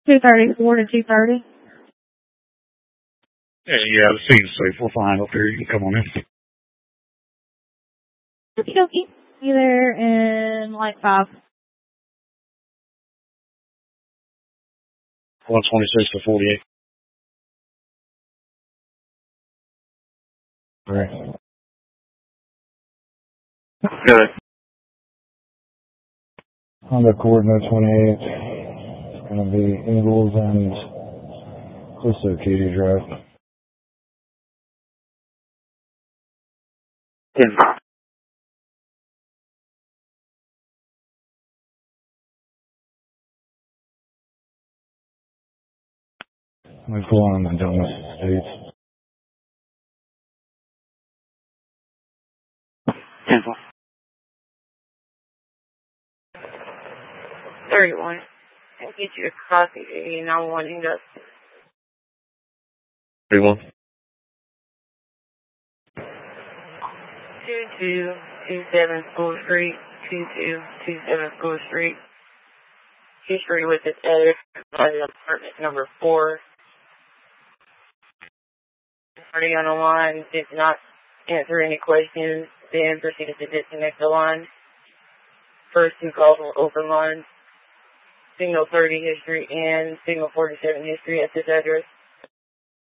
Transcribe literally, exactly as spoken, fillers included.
two thirty-four to two thirty. Yeah, yeah, the scene's safe. We're fine up here. You can come on in. Okie dokie. Be there in like five. one twenty-six to forty-eight. All right. Good. Honda coordinate twenty-eight. It's going to be Ingalls and close to Katy Drive. Good. We pull on the Domus States. Temple. thirty-one. I'll get you a coffee, and I want you to. thirty-one. two two two seven School Street, two two two seven School Street. History with this address, apartment number four. Party on the line did not answer any questions, then proceeded to disconnect the line. First two calls were open lines. Signal thirty history and signal forty-seven history at this address.